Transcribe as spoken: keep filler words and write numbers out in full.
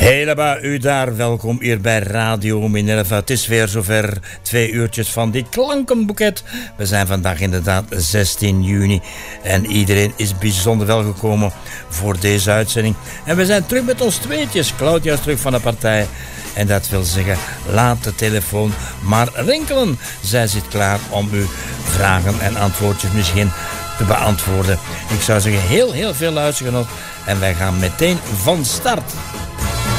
Helemaal u daar, welkom hier bij Radio Minerva. Het is weer zover, twee uurtjes van dit klankenboeket. We zijn vandaag inderdaad zestien juni en iedereen is bijzonder welgekomen voor deze uitzending. En we zijn terug met ons tweetjes. Claudia is terug van de partij. En dat wil zeggen, laat de telefoon maar rinkelen. Zij zit klaar om uw vragen en antwoordjes misschien te beantwoorden. Ik zou zeggen, heel, heel veel luistergenot. En wij gaan meteen van start.